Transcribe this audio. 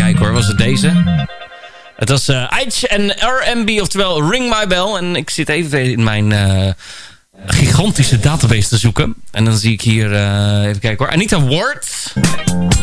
kijken hoor, was het deze? Het was Aitch en R&B, oftewel Ring My Bell. En ik zit even in mijn gigantische database te zoeken. En dan zie ik hier, even kijken hoor, Anita Ward.